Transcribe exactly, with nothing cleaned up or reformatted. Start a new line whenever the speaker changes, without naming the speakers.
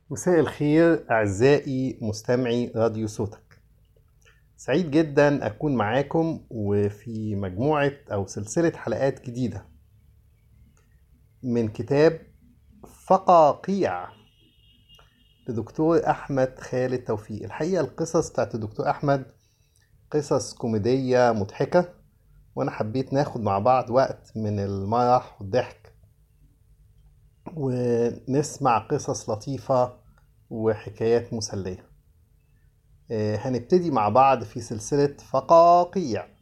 مساء الخير أعزائي مستمعي راديو صوتك. سعيد جدا أكون معاكم وفي مجموعة أو سلسلة حلقات جديدة من كتاب فقاقيع لدكتور أحمد خالد توفيق. الحقيقة القصص بتاعت الدكتور أحمد قصص كوميدية مضحكة، وأنا حبيت ناخد مع بعض وقت من المرح والضحك ونسمع قصص لطيفة وحكايات مسلية. آه، هنبتدي مع بعض في سلسلة فقاقيع.